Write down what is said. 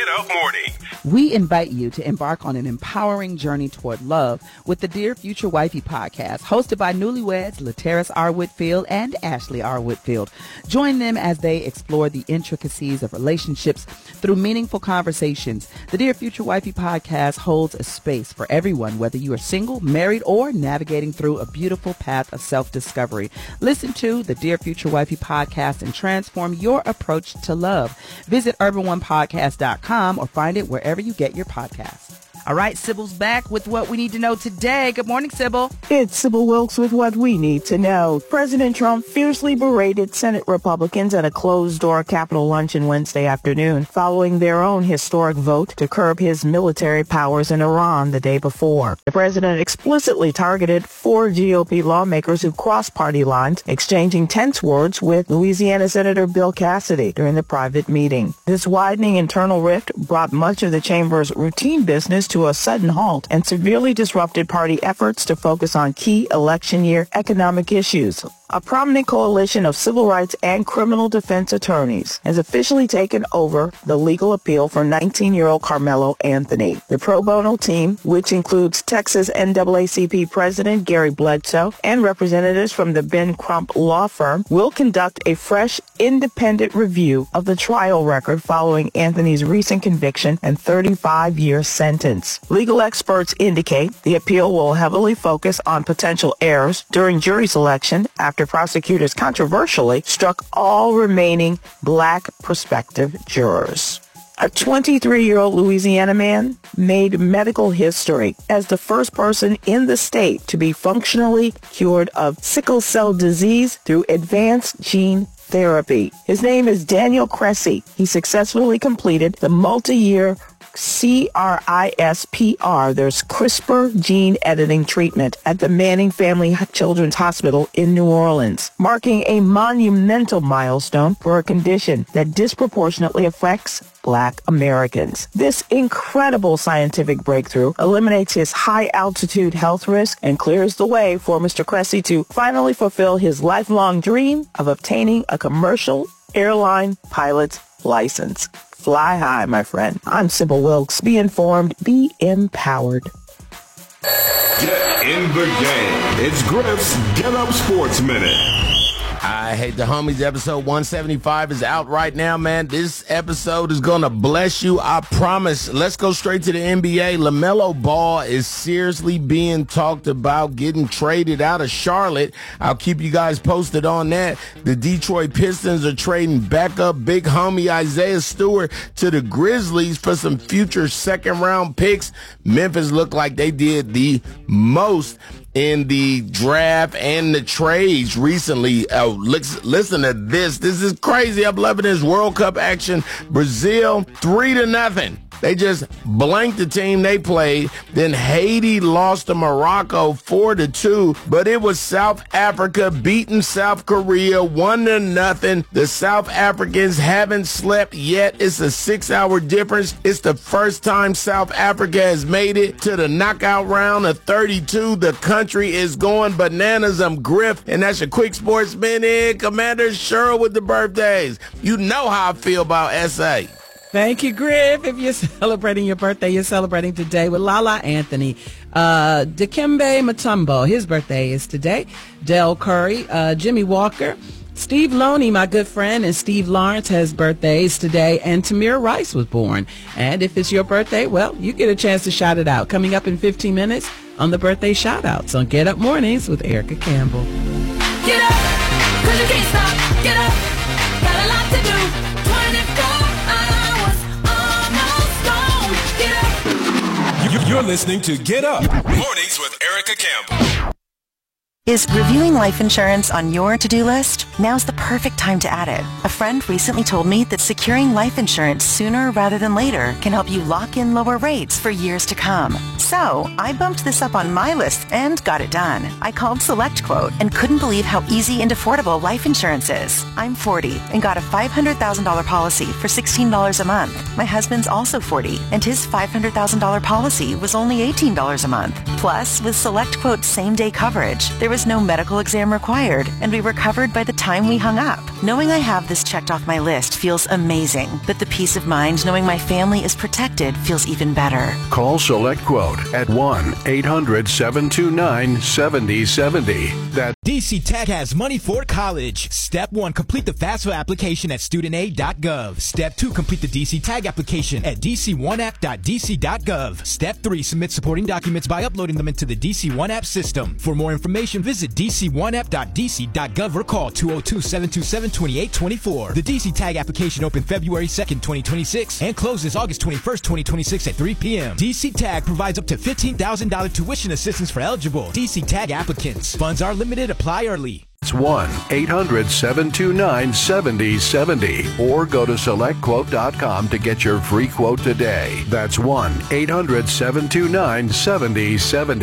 Get Up Morning. We invite you to embark on an empowering journey toward love with the Dear Future Wifey podcast, hosted by newlyweds Lateris R. Whitfield and Ashley R. Whitfield. Join them as they explore the intricacies of relationships through meaningful conversations. The Dear Future Wifey podcast holds a space for everyone, whether you are single, married, or navigating through a beautiful path of self-discovery. Listen to the Dear Future Wifey podcast and transform your approach to love. Visit urbanonepodcast.com or find it wherever you get your podcasts. All right, Sybil's back with what we need to know today. Good morning, Sybil. It's Sybil Wilkes with what we need to know. President Trump fiercely berated Senate Republicans at a closed-door Capitol luncheon Wednesday afternoon, following their own historic vote to curb his military powers in Iran the day before. The president explicitly targeted 4 GOP lawmakers who crossed party lines, exchanging tense words with Louisiana Senator Bill Cassidy during the private meeting. This widening internal rift brought much of the chamber's routine business to a sudden halt and severely disrupted party efforts to focus on key election year economic issues. A prominent coalition of civil rights and criminal defense attorneys has officially taken over the legal appeal for 19-year-old Carmelo Anthony. The pro bono team, which includes Texas NAACP President Gary Bledsoe and representatives from the Ben Crump law firm, will conduct a fresh, independent review of the trial record following Anthony's recent conviction and 35-year sentence. Legal experts indicate the appeal will heavily focus on potential errors during jury selection after prosecutors controversially struck all remaining black prospective jurors. A 23-year-old Louisiana man made medical history as the first person in the state to be functionally cured of sickle cell disease through advanced gene therapy. His name is Daniel Cressy. He successfully completed the multi-year CRISPR, there's CRISPR gene editing treatment at the Manning Family Children's Hospital in New Orleans, marking a monumental milestone for a condition that disproportionately affects Black Americans. This incredible scientific breakthrough eliminates his high-altitude health risk and clears the way for Mr. Cressy to finally fulfill his lifelong dream of obtaining a commercial airline pilot's license. Fly high, my friend. I'm Sybil Wilkes. Be informed, be empowered. Get in the game. It's Griff's Get Up Sports Minute. I hate the homies. Episode 175 is out right now, man. This episode is going to bless you. I promise. Let's go straight to the NBA. LaMelo Ball is seriously being talked about getting traded out of Charlotte. I'll keep you guys posted on that. The Detroit Pistons are trading backup big homie Isaiah Stewart to the Grizzlies for some future second-round picks. Memphis looked like they did the most in the draft and the trades recently. Listen to this. This is crazy. I'm loving this World Cup action. Brazil 3-0. They just blanked the team they played. Then Haiti lost to Morocco 4-2. But it was South Africa beating South Korea 1-0. The South Africans haven't slept yet. It's a 6-hour difference. It's the first time South Africa has made it to the knockout round of 32. The country is going bananas. I'm Griff, and that's your quick sports minute. Commander Cheryl with the birthdays. You know how I feel about SA. Thank you, Griff. If you're celebrating your birthday, you're celebrating today with Lala Anthony. Dikembe Mutombo, his birthday is today. Del Curry, Jimmy Walker, Steve Loney, my good friend, and Steve Lawrence has birthdays today, and Tamir Rice was born. And if it's your birthday, well, you get a chance to shout it out. Coming up in 15 minutes on the birthday shout-outs on Get Up Mornings with Erica Campbell. Get up, 'cause you can't stop. Get up, got a lot to do. 24 hours almost gone. Get up. You're listening to Get Up Mornings with Erica Campbell. Is reviewing life insurance on your to-do list? Now's the perfect time to add it. A friend recently told me that securing life insurance sooner rather than later can help you lock in lower rates for years to come. So I bumped this up on my list and got it done. I called SelectQuote and couldn't believe how easy and affordable life insurance is. I'm 40 and got a $500,000 policy for $16 a month. My husband's also 40 and his $500,000 policy was only $18 a month. Plus, with SelectQuote's same-day coverage, there was no medical exam required and we were covered by the time we hung up. Knowing I have this checked off my list feels amazing, but the peace of mind knowing my family is protected feels even better. Call SelectQuote at 1-800-729-7070. That's DC Tech has money for college. Step 1, complete the FAFSA application at studentaid.gov. Step 2, complete the DC Tag application at dc1app.dc.gov. Step 3, submit supporting documents by uploading them into the DC One App system. For more information, visit dc1app.dc.gov or call 202-727-2824. The DC Tag application opened February 2nd, 2026 and closes August 21st, 2026 at 3 p.m. DC Tag provides up to $15,000 tuition assistance for eligible DC Tag applicants. Funds are limited. Apply early. It's 1-800-729-7070 or go to SelectQuote.com to get your free quote today. That's 1-800-729-7070.